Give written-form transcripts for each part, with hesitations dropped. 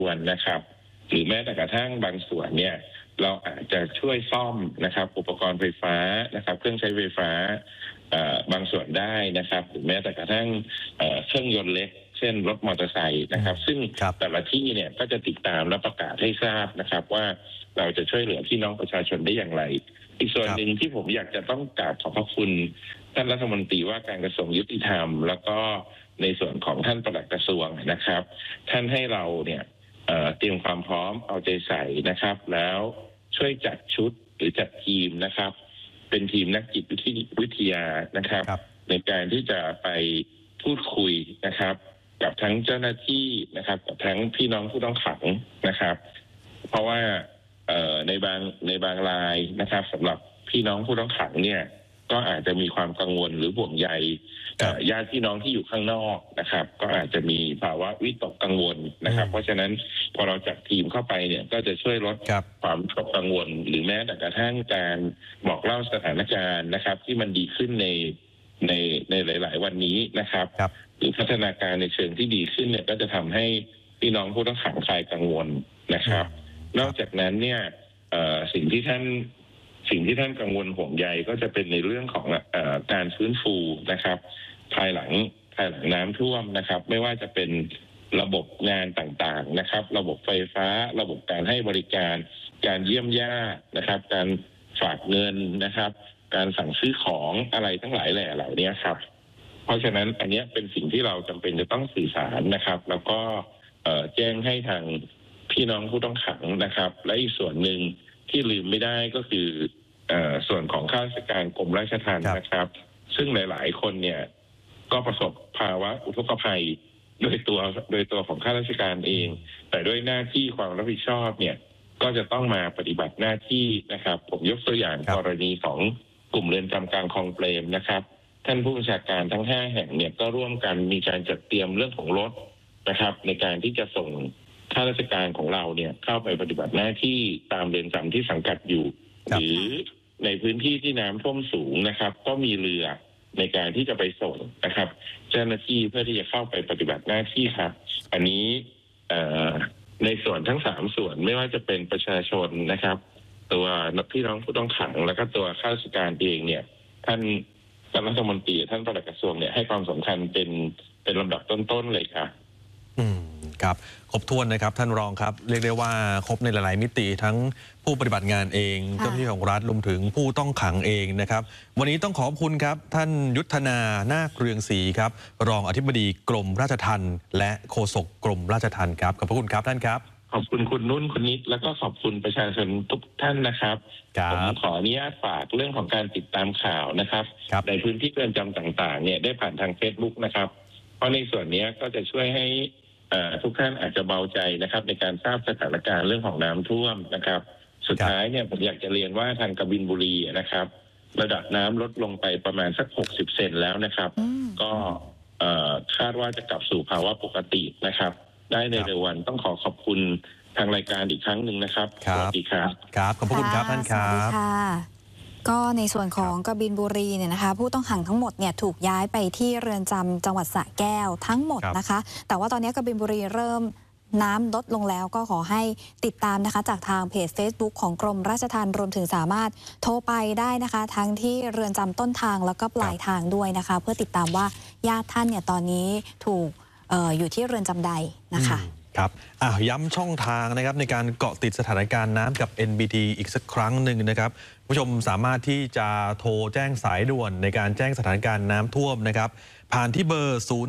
ควรนะครับหรือแม้แต่กระทั่งบางส่วนเนี่ยเราอาจจะช่วยซ่อมนะครับอุปกรณ์ไฟฟ้านะครับเครื่องใช้ไฟฟ้าบางส่วนได้นะครับหรือแม้แต่กระทั่งเครื่องยนต์เล็กเช่นรถมอเตอร์ไซค์นะครับซึ่งแต่ละที่เนี่ยก็จะติดตามและประกาศให้ทราบนะครับว่าเราจะช่วยเหลือพี่น้องประชาชนได้อย่างไรอีกส่วนหนึ่งที่ผมอยากจะต้องกราบขอบพระคุณท่านรัฐมนตรีว่าการกระทรวงยุติธรรมแล้วก็ในส่วนของท่านปลัดกระทรวงนะครับท่านให้เราเนี่ยเตรียมความพร้อมเอาใจใส่นะครับแล้วช่วยจัดชุดหรือจัดทีมนะครับเป็นทีมนักจิตวิทยานะครับในการที่จะไปพูดคุยนะครับกับทั้งเจ้าหน้าที่นะครับกับทั้งพี่น้องผู้ต้องขังนะครับเพราะว่าในบางรายนะครับสำหรับพี่น้องผู้ต้องขังเนี่ยก็อาจจะมีความกังวลหรือห่วงใยญาติพี่น้องที่อยู่ข้างนอกนะครับก็อาจจะมีภาวะวิตกกังวลนะครับเพราะฉะนั้นพอเราจัดทีมเข้าไปเนี่ยก็จะช่วยลดความวิตกกังวลหรือแม้แต่กระทั่งการบอกเล่าสถานการณ์นะครับที่มันดีขึ้นในหลายๆวันนี้นะครับหรือพัฒนาการในเชิงที่ดีขึ้นเนี่ยก็จะทำให้พี่น้องผู้ต้องขังคลายกังวลนะครับนอกจากนั้นเนี่ยสิ่งที่ท่านกังวลห่วงใยก็จะเป็นในเรื่องของการฟื้นฟูนะครับภายหลังน้ำท่วมนะครับไม่ว่าจะเป็นระบบงานต่างๆนะครับระบบไฟฟ้าระบบการให้บริการการเยี่ยมญาตินะครับการฝากเงินนะครับการสั่งซื้อของอะไรทั้งหลายแหล่เหล่านี้ครับเพราะฉะนั้นอันนี้เป็นสิ่งที่เราจำเป็นจะต้องสื่อสารนะครับแล้วก็แจ้งให้ทางพี่น้องผู้ต้องขังนะครับและอีกส่วนหนึ่งที่ลืมไม่ได้ก็คือส่วนของข้าราชการกรมราชทัณฑ์นะครับซึ่งหลายๆคนเนี่ยก็ประสบภาวะอุทกภัยโดยตัวของข้าราชการเองแต่ด้วยหน้าที่ความรับผิดชอบเนี่ยก็จะต้องมาปฏิบัติหน้าที่นะครับผมยกตัวอย่างกรณีของกลุ่มเรือนจำกลางคลองเปรมนะครับท่านผู้บัญชาการทั้ง5แห่งเนี่ยก็ร่วมกันมีการจัดเตรียมเรื่องของรถนะครับในการที่จะส่งข้าราชการของเราเนี่ยเข้าไปปฏิบัติหน้าที่ตามเรือนจำที่สังกัดอยู่หรือในพื้นที่ที่น้ำท่วมสูงนะครับก็มีเรือในการที่จะไปส่งนะครับเจ้าหน้าที่เพื่อที่จะเข้าไปปฏิบัติหน้าที่ครับอันนี้ในส่วนทั้ง3ส่วนไม่ว่าจะเป็นประชาชนนะครับตัวพี่น้องผู้ต้องขังแล้วก็ตัวข้าราชการเองเนี่ยท่านรัฐมนตรีท่านปลัดกระทรวงเนี่ยให้ความสำคัญเป็นลำดับต้นๆเลยค่ะครับครบถ้วนนะครับท่านรองครับเรียกได้ว่าครบในหลายๆมิติทั้งผู้ปฏิบัติงานเองเจ้าหน้าที่ของรัฐรวมถึงผู้ต้องขังเองนะครับวันนี้ต้องขอบคุณครับท่านยุทธนานาคเรืองศรีครับรองอธิบดีกรมราชทัณฑ์และโฆษกกรมราชทัณฑ์ครับขอบพระคุณครับท่านครับขอบคุณคุณนุ่นคุณนิดแล้วก็ขอบคุณประชาชนทุกท่านนะครับผมขออนุญาตฝากเรื่องของการติดตามข่าวนะครับในพื้นที่เรือนจำต่างๆเนี่ยได้ผ่านทาง Facebook นะครับเพราะในส่วนนี้ก็จะช่วยให้ทุกท่านอาจจะเบาใจนะครับในการทราบสถานการณ์เรื่องของน้ำท่วมนะครับสุดท้ายเนี่ยผมอยากจะเรียนว่าทางกบินบุรีนะครับระดับน้ำลดลงไปประมาณสัก60 เซนแล้วนะครับก็คาดว่าจะกลับสู่ภาวะปกตินะครับได้ในเร็ววันต้องขอบคุณทางรายการอีกครั้งหนึ่งนะครับสวัสดีครับครับขอบคุณครับท่านครับก็ในส่วนของกบินบุรีเนี่ยนะคะผู้ต้องขังทั้งหมดเนี่ยถูกย้ายไปที่เรือนจำจังหวัดสระแก้วทั้งหมดนะคะแต่ว่าตอนนี้กบินบุรีเริ่มน้ำลดลงแล้วก็ขอให้ติดตามนะคะจากทางเพจ Facebook ของกรมราชทัณฑ์รวมถึงสามารถโทรไปได้นะคะทั้งที่เรือนจำต้นทางแล้วก็ปลายทางด้วยนะคะเพื่อติดตามว่าญาติท่านเนี่ยตอนนี้ถูกอยู่ที่เรือนจำใดนะคะครับย้ำช่องทางนะครับในการเกาะติดสถานการณ์น้ำกับ NBT อีกสักครั้งหนึ่งนะครับผู้ชมสามารถที่จะโทรแจ้งสายด่วนในการแจ้งสถานการณ์น้ำท่วมนะครับผ่านที่เบอร์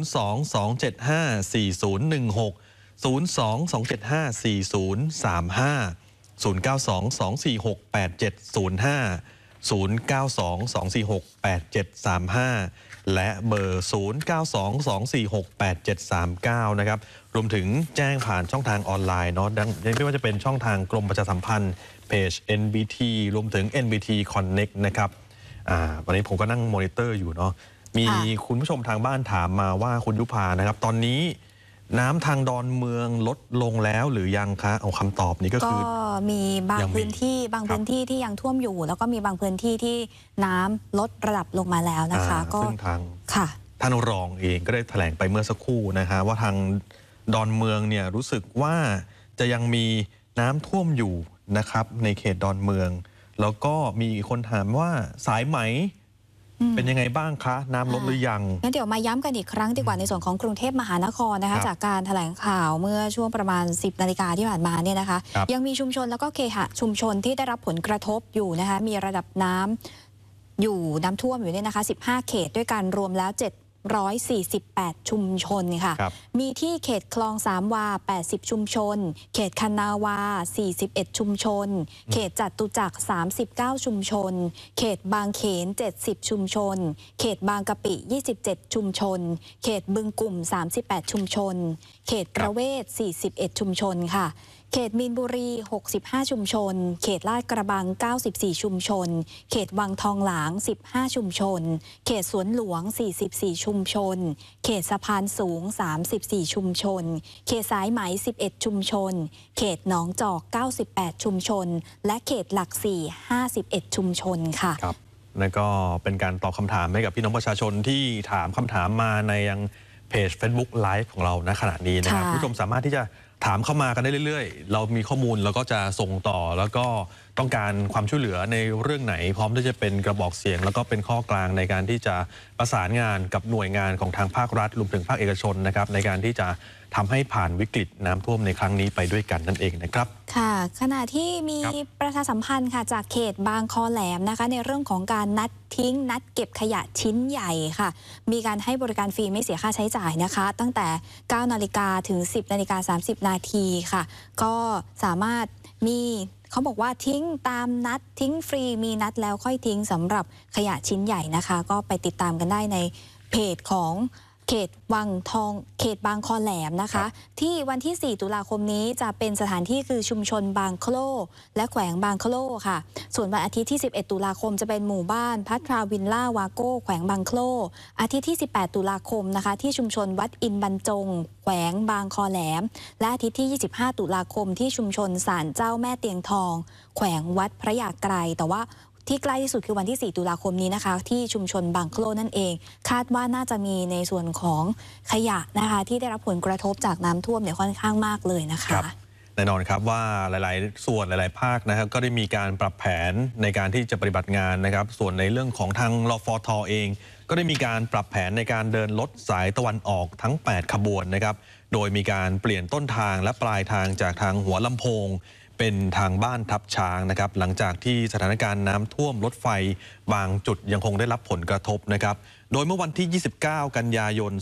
022754016 022754035 092-246-8705 092-246-8735 และเบอร์ 092-246-8739 นะครับรวมถึงแจ้งผ่านช่องทางออนไลน์เนาะไม่ว่าจะเป็นช่องทางกรมประชาสัมพันธ์เพจ NBT รวมถึง NBT Connect นะครับวันนี้ผมก็นั่งมอนิเตอร์อยู่เนาะมีคุณผู้ชมทางบ้านถามมาว่าคุณยุพานะครับตอนนี้น้ำทางดอนเมืองลดลงแล้วหรือยังคะเอาคำตอบนี้ก็คือมีบางพื้นที่ที่ยังท่วมอยู่แล้วก็มีบางพื้นที่ที่น้ำลดระดับลงมาแล้วนะคะก็ซึ่งทางท่านรองเองก็ได้แถลงไปเมื่อสักครู่นะฮะว่าทางดอนเมืองเนี่ยรู้สึกว่าจะยังมีน้ำท่วมอยู่นะครับในเขตดอนเมืองแล้วก็มีคนถามว่าสายไหมเป็นยังไงบ้างคะน้ำลดหรือยังงั้นเดี๋ยวมาย้ำกันอีกครั้งดีกว่าในส่วนของกรุงเทพมหานครนะคะจากการแถลงข่าวเมื่อช่วงประมาณ 10 นาฬิกาที่ผ่านมาเนี่ยนะคะยังมีชุมชนแล้วก็เคหะชุมชนที่ได้รับผลกระทบอยู่นะคะมีระดับน้ำท่วมอยู่เนี่ยนะคะ15 เขตด้วยกันรวมแล้ว148 ชุมชนค่ะมีที่เขตคลองสามวา80 ชุมชนเขตคันนาวา41 ชุมชนเขตจตุจักร39 ชุมชนเขตบางเขน70 ชุมชนเขตบางกะปิ27 ชุมชนเขตบึงกลุ่ม38 ชุมชนเขตประเวศ41 ชุมชนค่ะเขตมีนบุรี65 ชุมชนเขตลาดกระบัง94 ชุมชนเขตวังทองหลาง15 ชุมชนเขตสวนหลวง44 ชุมชนเขตสะพานสูง34 ชุมชนเขตสายไหม11 ชุมชนเขตหนองจอก98 ชุมชนและเขตหลัก4 51 ชุมชนค่ะครับนั่นก็เป็นการตอบคำถามให้กับพี่น้องประชาชนที่ถามคำถามมาในยังเพจ Facebook Live ของเราณขณะนี้นะครับผู้ชมสามารถที่จะถามเข้ามากันได้เรื่อยๆเรามีข้อมูลแล้วก็จะส่งต่อแล้วก็ต้องการความช่วยเหลือในเรื่องไหนพร้อมที่จะเป็นกระบอกเสียงแล้วก็เป็นข้อกลางในการที่จะประสานงานกับหน่วยงานของทางภาครัฐรวมถึงภาคเอกชนนะครับในการที่จะทำให้ผ่านวิกฤตน้ำท่วมในครั้งนี้ไปด้วยกันนั่นเองนะครับค่ะขณะที่มีประชาสัมพันธ์ค่ะจากเขตบางคอแหลมนะคะในเรื่องของการนัดทิ้งนัดเก็บขยะชิ้นใหญ่ค่ะมีการให้บริการฟรีไม่เสียค่าใช้จ่ายนะคะตั้งแต่ 9 นาฬิกาถึง 10 นาฬิกา 30 นาทีค่ะก็สามารถเขาบอกว่าทิ้งตามนัดทิ้งฟรีมีนัดแล้วค่อยทิ้งสำหรับขยะชิ้นใหญ่นะคะก็ไปติดตามกันได้ในเพจของเขตวังทองเขตบางคอแหลมนะคะที่วันที่ 4 ตุลาคมนี้จะเป็นสถานที่คือชุมชนบางโคลและแขวงบางโคลค่ะส่วนวันอาทิตย์ที่ 11 ตุลาคมจะเป็นหมู่บ้านพัทราวินล่าวาโก้แขวงบางโคลอาทิตย์ที่ 18 ตุลาคมนะคะที่ชุมชนวัดอินบรรจงแขวงบางคอแหลมและอาทิตย์ที่ 25 ตุลาคมที่ชุมชนศาลเจ้าแม่เตียงทองแขวงวัดพระยาไกรแต่ว่าที่ใกล้ที่สุดคือวันที่ 4 ตุลาคมนี้นะคะที่ชุมชนบางโคลนั่นเองคาดว่าน่าจะมีในส่วนของขยะนะคะที่ได้รับผลกระทบจากน้ำท่วมเนี่ยค่อนข้างมากเลยนะคะแน่นอนครับว่าหลายๆส่วนหลายๆภาคนะครับก็ได้มีการปรับแผนในการที่จะปฏิบัติงานนะครับส่วนในเรื่องของทางรฟท.เองก็ได้มีการปรับแผนในการเดินรถสายตะวันออกทั้ง8ขบวนนะครับโดยมีการเปลี่ยนต้นทางและปลายทางจากทางหัวลำโพงเป็นทางบ้านทับช้างนะครับหลังจากที่สถานการณ์น้ำท่วมรถไฟบางจุดยังคงได้รับผลกระทบนะครับโดยเมื่อวันที่ 29 กันยายน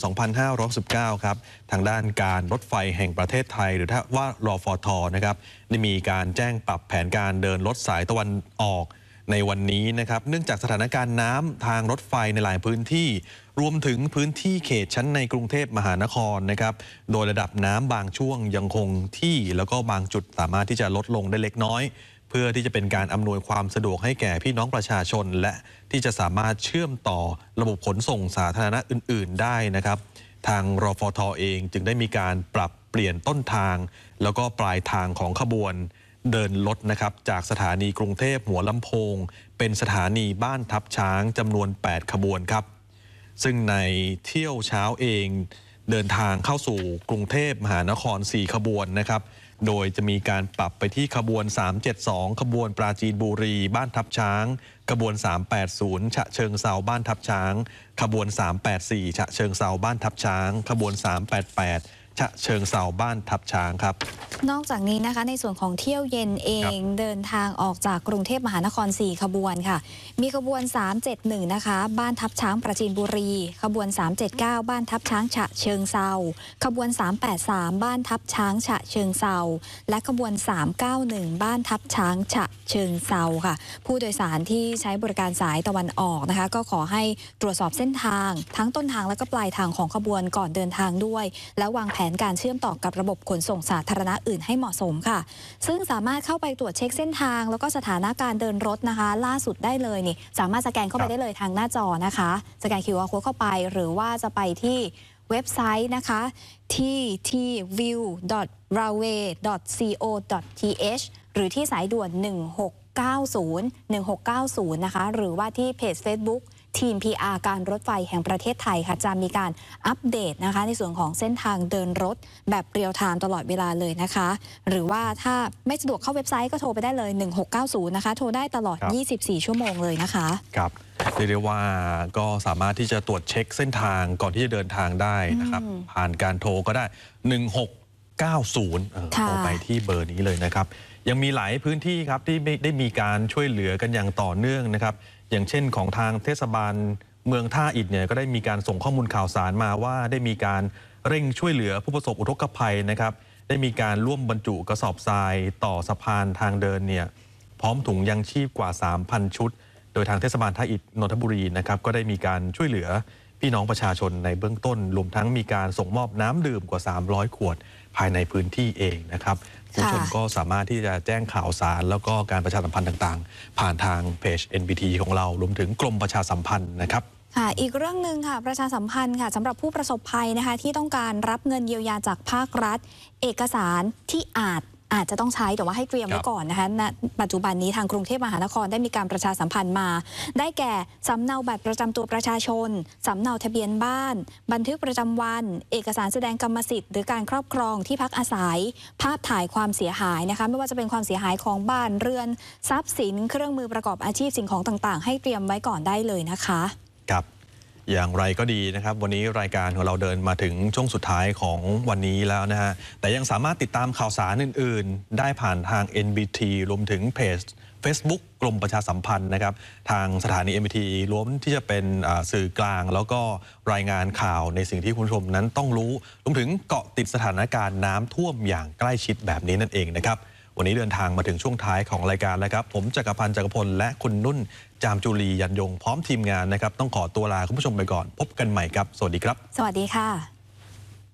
2519 ครับทางด้านการรถไฟแห่งประเทศไทยหรือว่ารฟท.นะครับได้มีการแจ้งปรับแผนการเดินรถสายตะวันออกในวันนี้นะครับเนื่องจากสถานการณ์น้ำทางรถไฟในหลายพื้นที่รวมถึงพื้นที่เขตชั้นในกรุงเทพมหานครนะครับโดยระดับน้ำบางช่วงยังคงที่แล้วก็บางจุดสามารถที่จะลดลงได้เล็กน้อยเพื่อที่จะเป็นการอำนวยความสะดวกให้แก่พี่น้องประชาชนและที่จะสามารถเชื่อมต่อระบบขนส่งสาธารณะอื่นๆได้นะครับทางรฟท.เองจึงได้มีการปรับเปลี่ยนต้นทางแล้วก็ปลายทางของขบวนเดินรถนะครับจากสถานีกรุงเทพหัวลำโพงเป็นสถานีบ้านทับช้างจำนวน8ขบวนครับซึ่งในเที่ยวเช้าเองเดินทางเข้าสู่กรุงเทพมหานคร4ขบวนนะครับโดยจะมีการปรับไปที่ขบวน372ขบวนปราจีนบุรีบ้านทับช้างขบวน380ฉะเชิงเทราบ้านทับช้างขบวน384ฉะเชิงเทราบ้านทับช้างขบวน388ฉะเชิงเทราบ้านทับช้างครับนอกจากนี้นะคะในส่วนของเที่ยวเย็นเองเดินทางออกจากกรุงเทพมหานคร4ขบวนค่ะมีขบวน371นะคะบ้านทับช้างปราจีนบุรีขบวน379บ้านทับช้างฉะเชิงเทราขบวน383บ้านทับช้างฉะเชิงเทราและขบวน391บ้านทับช้างฉะเชิงเทราค่ะผู้โดยสารที่ใช้บริการสายตะวันออกนะคะก็ขอให้ตรวจสอบเส้นทางทั้งต้นทางและก็ปลายทางของขบวนก่อนเดินทางด้วยและวางแผนการเชื่อมต่อกับระบบขนส่งสาธารณะอื่นให้เหมาะสมค่ะซึ่งสามารถเข้าไปตรวจเช็คเส้นทางแล้วก็สถานะการเดินรถนะคะล่าสุดได้เลยนี่สามารถสแกนเข้าไปได้เลยทางหน้าจอนะคะสแกน QR Code เข้าไปหรือว่าจะไปที่เว็บไซต์นะคะที่ tview.railway.co.th หรือที่สายด่วน1690นะคะหรือว่าที่เพจ Facebook ทีม PR การรถไฟแห่งประเทศไทยค่ะจะมีการอัปเดตนะคะในส่วนของเส้นทางเดินรถแบบเรียลไทม์ตลอดเวลาเลยนะคะหรือว่าถ้าไม่สะดวกเข้าเว็บไซต์ก็โทรไปได้เลย1690นะคะโทรได้ตลอด24ชั่วโมงเลยนะคะครับเรียกได้ว่าก็สามารถที่จะตรวจเช็คเส้นทางก่อนที่จะเดินทางได้นะครับผ่านการโทรก็ได้1690โทรไปที่เบอร์นี้เลยนะครับยังมีหลายพื้นที่ครับที่ได้มีการช่วยเหลือกันอย่างต่อเนื่องนะครับอย่างเช่นของทางเทศบาลเมืองท่าอิฐเนี่ยก็ได้มีการส่งข้อมูลข่าวสารมาว่าได้มีการเร่งช่วยเหลือผู้ประสบอุทกภัยนะครับได้มีการร่วมบรรจุกระสอบทรายต่อสะพานทางเดินเนี่ยพร้อมถุงยังชีพกว่า 3,000 ชุดโดยทางเทศบาลท่าอิฐนนทบุรีนะครับก็ได้มีการช่วยเหลือพี่น้องประชาชนในเบื้องต้นรวมทั้งมีการส่งมอบน้ำดื่มกว่า300ขวดภายในพื้นที่เองนะครับผู้ชมก็สามารถที่จะแจ้งข่าวสารแล้วก็การประชาสัมพันธ์ต่างๆผ่านทางเพจ NBT ของเรารวมถึงกรมประชาสัมพันธ์นะครับค่ะอีกเรื่องหนึ่งค่ะประชาสัมพันธ์ค่ะสำหรับผู้ประสบภัยนะคะที่ต้องการรับเงินเยียวยาจากภาครัฐเอกสารที่อาจจะต้องใช้แต่ว่าให้เตรียมไว้ก่อนนะคะณปัจจุบันนี้ทางกรุงเทพมหานครได้มีการประชาสัมพันธ์มาได้แก่สำเนาบัตรประจำตัวประชาชนสำเนาทะเบียนบ้านบันทึกประจำวันเอกสารแสดงกรรมสิทธิ์หรือการครอบครองที่พักอาศัยภาพถ่ายความเสียหายนะคะไม่ว่าจะเป็นความเสียหายของบ้านเรือนทรัพย์สินเครื่องมือประกอบอาชีพสิ่งของต่างๆให้เตรียมไว้ก่อนได้เลยนะคะครับอย่างไรก็ดีนะครับวันนี้รายการของเราเดินมาถึงช่วงสุดท้ายของวันนี้แล้วนะฮะแต่ยังสามารถติดตามข่าวสารอื่นๆได้ผ่านทาง NBT รวมถึงเพจ Facebook กรมประชาสัมพันธ์นะครับทางสถานี NBT รวมที่จะเป็นสื่อกลางแล้วก็รายงานข่าวในสิ่งที่คุณผู้ชมนั้นต้องรู้รวมถึงเกาะติดสถานการณ์น้ำท่วมอย่างใกล้ชิดแบบนี้นั่นเองนะครับวันนี้เดินทางมาถึงช่วงท้ายของรายการแล้วครับผมจักรพันธ์จักรพลและคุณนุ่นจามจุลียันยงพร้อมทีมงานนะครับต้องขอตัวลาคุณผู้ชมไปก่อนพบกันใหม่ครับสวัสดีครับสวัสดีค่ะ